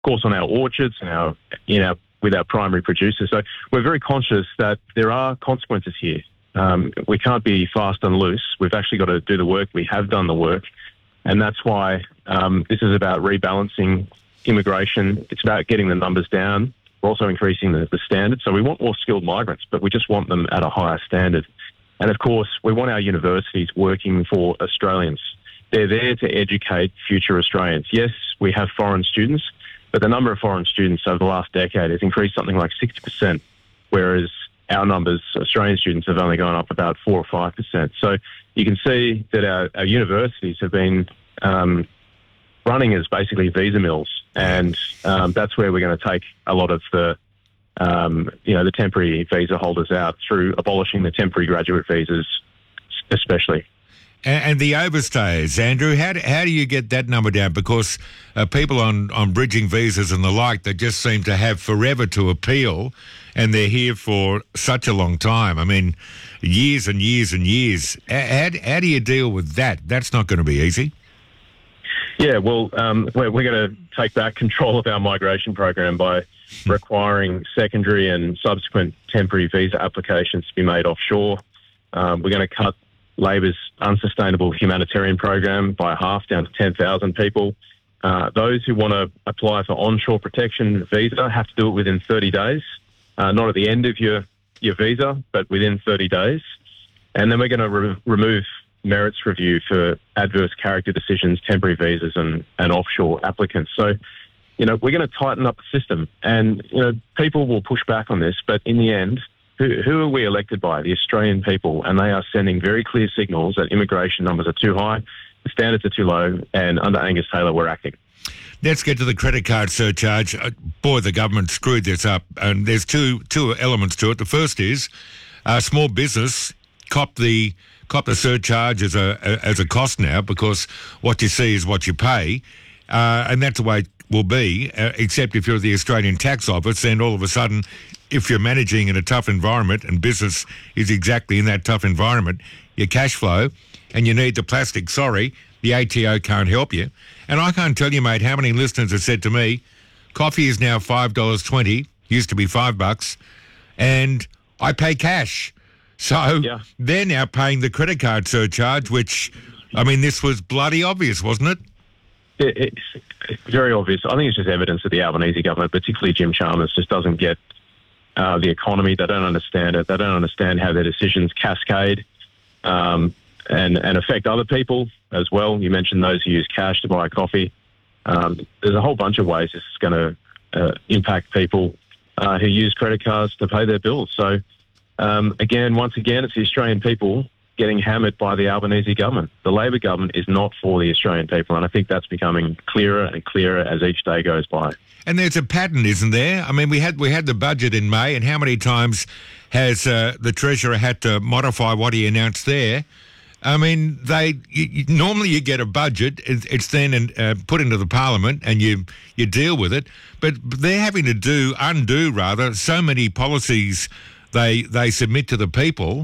course, on our orchards and with our primary producers. So we're very conscious that there are consequences here. We can't be fast and loose. We've actually got to do the work. We have done the work. And that's why this is about rebalancing immigration. It's about getting the numbers down. We're also increasing the standards. So we want more skilled migrants, but we just want them at a higher standard. And of course, we want our universities working for Australians. They're there to educate future Australians. Yes, we have foreign students, but the number of foreign students over the last decade has increased something like 60%, whereas our numbers, Australian students, have only gone up about 4 or 5%. So you can see that our universities have been running as basically visa mills, and that's where we're going to take a lot of the temporary visa holders out through abolishing the temporary graduate visas, especially. And the overstayers, Andrew, how do you get that number down? Because people on bridging visas and the like, they just seem to have forever to appeal, and they're here for such a long time. I mean, years and years and years. How do you deal with that? That's not going to be easy. Yeah, well, we're going to take back control of our migration program by requiring secondary and subsequent temporary visa applications to be made offshore. We're going to cut Labor's unsustainable humanitarian program by half, down to 10,000 people. Those who want to apply for onshore protection visa have to do it within 30 days, not at the end of your visa, but within 30 days. And then we're going to remove merits review for adverse character decisions, temporary visas and offshore applicants. So, we're going to tighten up the system, and, people will push back on this, but in the end, who are we elected by? The Australian people, and they are sending very clear signals that immigration numbers are too high, the standards are too low, and under Angus Taylor, we're acting. Let's get to the credit card surcharge. Boy, the government screwed this up, and there's two elements to it. The first is small business cop the surcharge as a cost now, because what you see is what you pay, and that's the way it will be, except if you're the Australian Tax Office, then all of a sudden, if you're managing in a tough environment and business is exactly in that tough environment, your cash flow, and you need the plastic, the ATO can't help you. And I can't tell you, mate, how many listeners have said to me, coffee is now $5.20, used to be $5, and I pay cash. So They're now paying the credit card surcharge, which, this was bloody obvious, wasn't it? It's very obvious. I think it's just evidence that the Albanese government, particularly Jim Chalmers, just doesn't get the economy. They don't understand it. They don't understand how their decisions cascade and affect other people as well. You mentioned those who use cash to buy coffee. There's a whole bunch of ways this is going to impact people who use credit cards to pay their bills. So, once again, it's the Australian people getting hammered by the Albanese government. The Labor government is not for the Australian people, and I think that's becoming clearer and clearer as each day goes by. And there's a pattern, isn't there? We had the budget in May, and how many times has the Treasurer had to modify what he announced there? Normally you get a budget, it's then put into the Parliament, and you deal with it. But they're having to undo so many policies they submit to the people.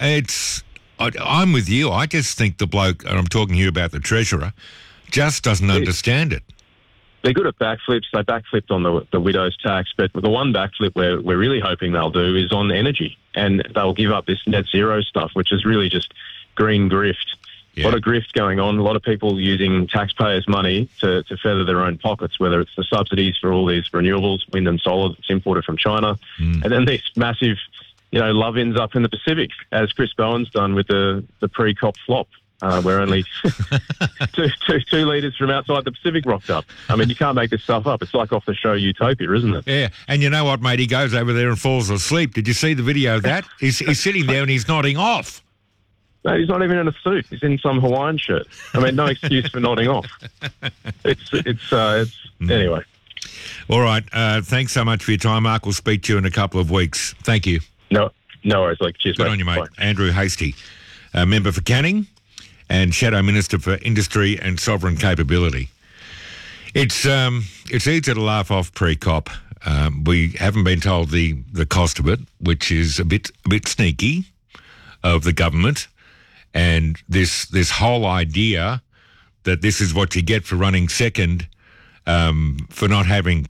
I'm with you. I just think the bloke, and I'm talking here about the Treasurer, just doesn't understand it. They're good at backflips. They backflipped on the widow's tax, but the one backflip we're really hoping they'll do is on energy, and they'll give up this net zero stuff, which is really just green grift. Yeah. A lot of grift going on, a lot of people using taxpayers' money to feather their own pockets, whether it's the subsidies for all these renewables, wind and solar that's imported from China, and then these massive love-ins up in the Pacific, as Chris Bowen's done with the pre-COP flop, where only two leaders from outside the Pacific rocked up. You can't make this stuff up. It's like off the show Utopia, isn't it? Yeah, and you know what, mate? He goes over there and falls asleep. Did you see the video of that? He's sitting there and he's nodding off. No, he's not even in a suit. He's in some Hawaiian shirt. No excuse for nodding off. Anyway. All right. Thanks so much for your time, Mark. We'll speak to you in a couple of weeks. Thank you. No worries. Cheers, Good mate. on you, mate. Bye. Andrew Hastie, member for Canning and Shadow Minister for Industry and Sovereign Capability. It's easy to laugh off pre-COP. We haven't been told the cost of it, which is a bit sneaky of the government, and this whole idea that this is what you get for running second for not having